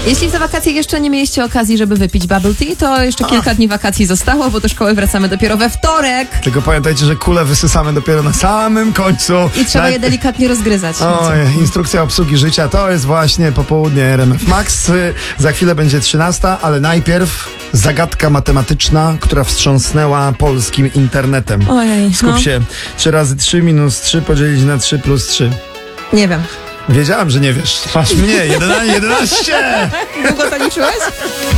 Jeśli w te wakacje jeszcze nie mieliście okazji, żeby wypić bubble tea, to jeszcze kilka dni wakacji zostało, bo do szkoły wracamy dopiero we wtorek. Tylko pamiętajcie, że kule wysysamy dopiero na samym końcu. I trzeba je delikatnie rozgryzać. Oj, instrukcja obsługi życia to jest właśnie popołudnie RMF Max. Za chwilę będzie 13, ale najpierw zagadka matematyczna, która wstrząsnęła polskim internetem. Ojej, Skup się. 3 razy 3 minus 3 podzielić na 3 plus 3. Nie wiem. Wiedziałem, że nie wiesz. Masz mnie. 11. Długo to liczyłeś?